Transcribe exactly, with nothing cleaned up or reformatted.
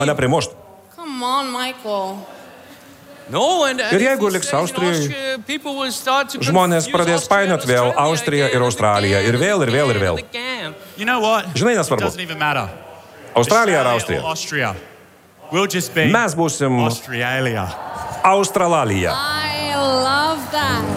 mane primušt. Come on, Michael. No, and, and Ir jeigu if he liks stays in Austrijoj, Austria, people will start to žmonės confuse pradės Austria painiot and vėl Australia Austriją again ir and Australiją. again Ir vėl, ir vėl, ir and vėl. again. You know what? Žinai, It nesvarbu. doesn't even matter. Australija ar Australia Austrija? or Austria. We'll just be Mes būsim Australia. Australalija. I love that.